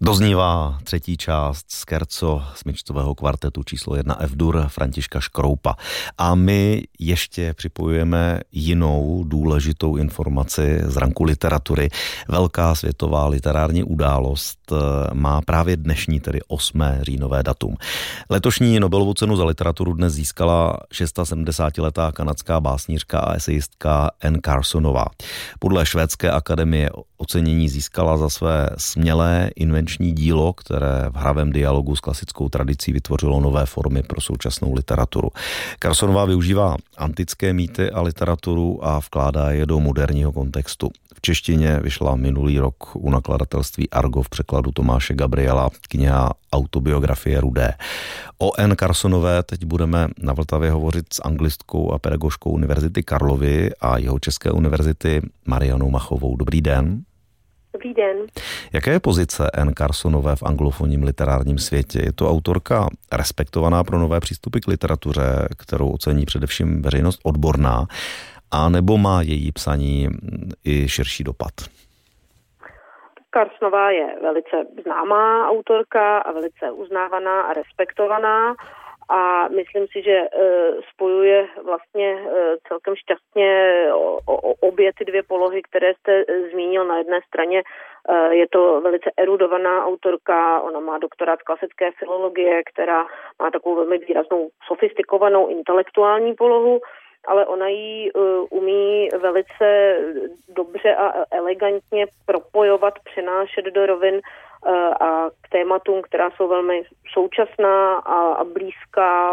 Doznívá třetí část Scherzo smyčcového kvartetu číslo 1 F-dur Františka Škroupa. A my ještě připojujeme jinou důležitou informaci z ranku literatury. Velká světová literární událost má právě dnešní, tedy 8. říjnové datum. Letošní Nobelovu cenu za literaturu dnes získala 76letá kanadská básnířka a esejistka Anne Carsonová. Podle Švédské akademie ocenění získala za své smělé invenční dílo, které v hravém dialogu s klasickou tradicí vytvořilo nové formy pro současnou literaturu. Carsonová využívá antické mýty a literaturu a vkládá je do moderního kontextu. V češtině vyšla minulý rok u nakladatelství Argo v překladu Tomáše Gabriela kniha Autobiografie Rudé. O Anne Carsonové teď budeme na Vltavě hovořit s anglistkou a pedagožkou Univerzity Karlovy a Jihočeské univerzity Marianou Machovou. Dobrý den. Dobrý den. Jaká je pozice Anne Carsonové v anglofonním literárním světě? Je to autorka respektovaná pro nové přístupy k literatuře, kterou ocení především veřejnost odborná, a nebo má její psaní i širší dopad? Carsonová je velice známá autorka a velice uznávaná a respektovaná. A myslím si, že spojuje vlastně celkem šťastně obě ty dvě polohy, které jste zmínil. Na jedné straně je to velice erudovaná autorka, ona má doktorát z klasické filologie, která má takovou velmi výraznou sofistikovanou intelektuální polohu, ale ona ji umí velice dobře a elegantně propojovat, přenášet do rovin a k tématům, která jsou velmi současná a blízká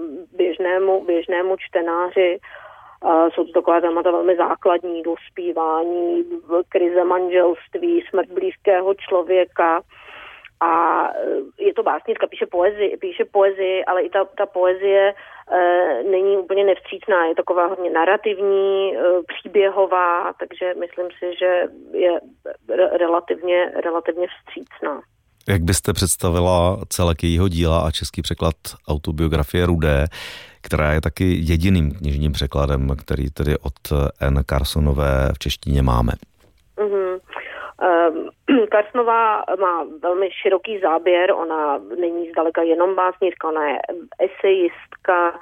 běžnému čtenáři. Jsou to taková témata velmi základní, dospívání, krize manželství, smrt blízkého člověka. A je to básnička, píše poezii, ale i ta poezie není úplně nevstřícná, je taková hodně narrativní, příběhová, takže myslím si, že je relativně vstřícná. Jak byste představila celek jejího díla a český překlad Autobiografie Rudé, která je taky jediným knižním překladem, který tedy od Anne Carsonové v češtině máme? Carsonová má velmi široký záběr, ona není zdaleka jenom básnířka, ona je esejistka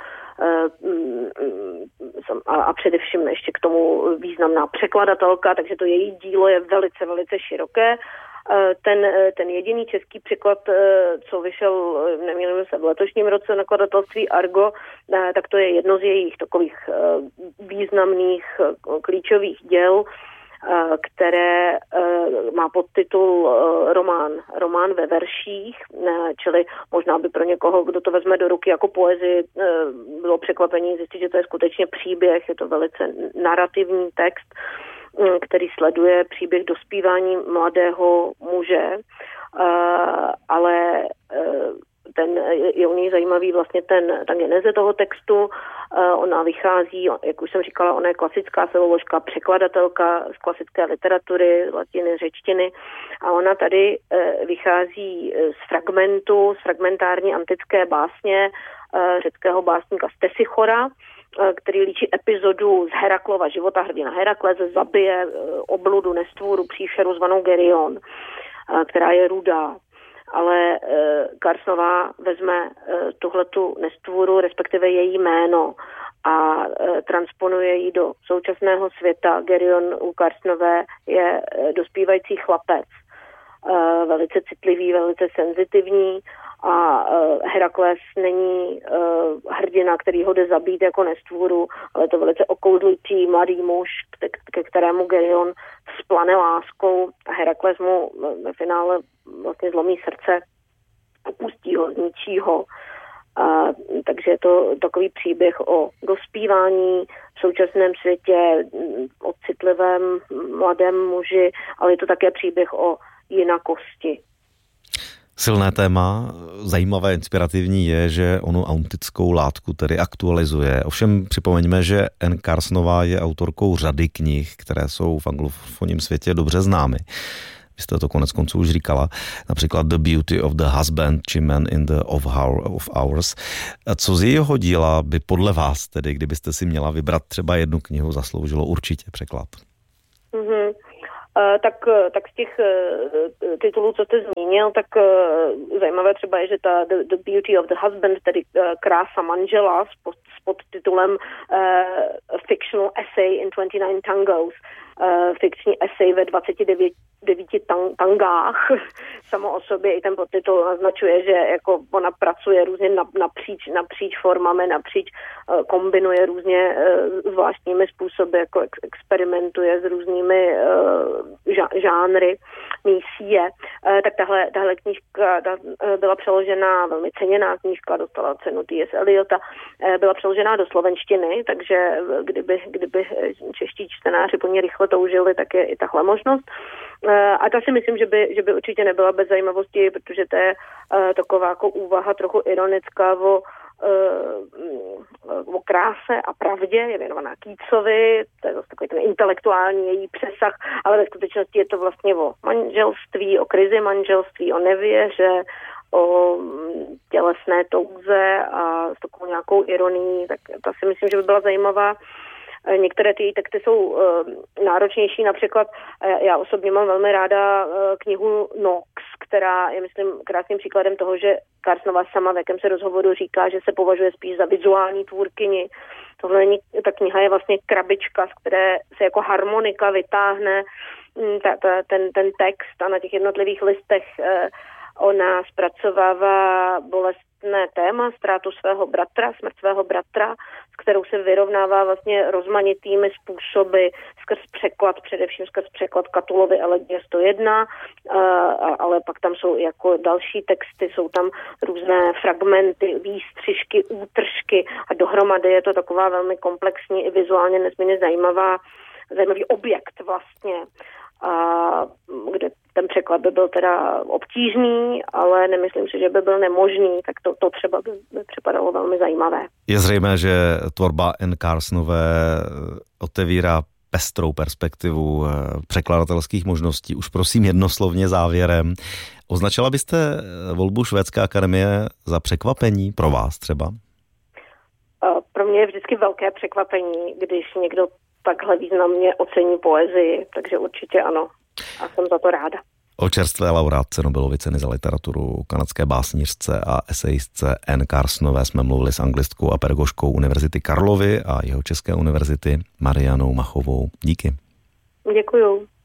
a především ještě k tomu významná překladatelka, takže to její dílo je velice, velice široké. Ten jediný český překlad, co vyšel, nemýlím se, v letošním roce nakladatelství Argo, tak to je jedno z jejich takových významných klíčových děl, které má podtitul Román ve verších, čili možná by pro někoho, kdo to vezme do ruky jako poezii, bylo překvapení zjistit, že to je skutečně příběh, je to velice narrativní text, který sleduje příběh dospívání mladého muže, ale je u něj zajímavý vlastně ta geneze toho textu. Ona vychází, jak už jsem říkala, ona je klasická filoložka, překladatelka z klasické literatury, latiny, řečtiny, a ona tady vychází z fragmentární antické básně řeckého básníka Stesichora, který líčí epizodu z Heraklova života. Hrdina Herakles zabije obludu nestvůru příšeru zvanou Gerion, která je rudá. Ale Carsonová vezme tuhletu nestvůru, respektive její jméno, a transponuje ji do současného světa. Gerion u Carsonové je dospívající chlapec, velice citlivý, velice senzitivní, a Herakles není hrdina, který ho jde zabít jako nestvůru, ale to velice okouzlitý mladý muž, ke kterému Gerion vzplane láskou, a Herakles mu ve finále vlastně zlomí srdce, opustí ho, zničí ho. Takže je to takový příběh o dospívání v současném světě, o citlivém mladém muži, ale je to také příběh o jinakosti. Silné téma, zajímavé, inspirativní je, že onu antickou látku tedy aktualizuje. Ovšem připomeňme, že Anne Carsonová je autorkou řady knih, které jsou v anglofonním světě dobře známy. Vy jste to konec konců už říkala, například The Beauty of the Husband či Man in the of Hours. A co z jejího díla by podle vás tedy, kdybyste si měla vybrat třeba jednu knihu, zasloužilo určitě překlad? Tak z těch titulů, co jste zmínil, tak zajímavé třeba je, že ta The Beauty of the Husband, tedy Krása manžela s podtitulem Fictional Essay in 29 Tangos, fikční esej ve 29 tangách. Samo o sobě i ten podtitul naznačuje, že jako ona pracuje různě napříč formami, kombinuje různě zvláštními způsoby, jako experimentuje s různými žánry, mísí je. Tak tahle knížka byla přeložena, velmi ceněná knížka, dostala cenu T.S. Eliota, byla přeložená do slovenštiny, takže kdyby čeští čtenáři po ní rychle toužili, tak je i tahle možnost. A ta si myslím, že by určitě nebyla bez zajímavosti, protože to je taková jako úvaha trochu ironická o kráse a pravdě, je věnovaná Keatsovi, to je zase takový ten intelektuální její přesah, ale ve skutečnosti je to vlastně o manželství, o krizi manželství, o nevěře, o tělesné touze a s takovou nějakou ironií, tak ta si myslím, že by byla zajímavá. Některé ty texty jsou náročnější, například já osobně mám velmi ráda knihu Nox, která je, myslím, krásným příkladem toho, že Carsonová sama v jakémsi rozhovoru říká, že se považuje spíš za vizuální tvůrkyni. Ta kniha je vlastně krabička, z které se jako harmonika vytáhne ten text a na těch jednotlivých listech ona zpracovává bolestné téma, ztrátu svého bratra, smrt svého bratra, s kterou se vyrovnává vlastně rozmanitými způsoby skrz překlad, především skrz překlad Catulovy Elegie 101, ale pak tam jsou jako další texty, jsou tam různé fragmenty, výstřižky, útržky a dohromady je to taková velmi komplexní i vizuálně nesmírně zajímavý objekt vlastně. Kde ten překlad by byl teda obtížný, ale nemyslím si, že by byl nemožný, tak to třeba by připadalo velmi zajímavé. Je zřejmé, že tvorba Anne Carsonové otevírá pestrou perspektivu překladatelských možností. Už prosím jednoslovně závěrem. Označila byste volbu Švédské akademie za překvapení pro vás třeba? Pro mě je vždycky velké překvapení, když někdo takhle významně ocení poezii, takže určitě ano. A jsem za to ráda. O čerstvé laureátce Nobelovy ceny za literaturu, kanadské básnířce a esejistce Anne Carsonové jsme mluvili s anglistkou a pedagožkou Univerzity Karlovy a Jihočeské univerzity Marianou Machovou. Díky. Děkuju.